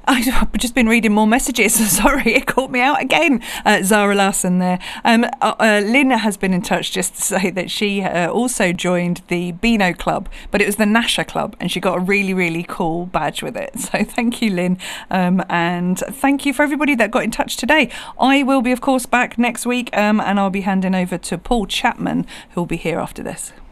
I've just been reading more messages. Sorry, it caught me out again. Zara Larson there. Lynn has been in touch just to say that she also joined the Beano Club, but it was the Nasher Club, and she got a really, really cool badge with it. So thank you, Lynn. And thank you for everybody that got in touch today. I will be, of course, back next week, and I'll be handing over to Paul Chapman, who will be here after this.